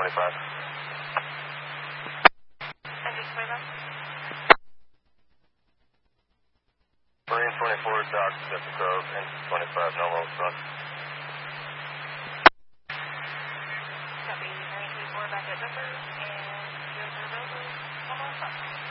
25. Engine 25. Marine 24, Dock, Pacific Grove, engine 25, no low front. Copy, Marine 24, back at Denver.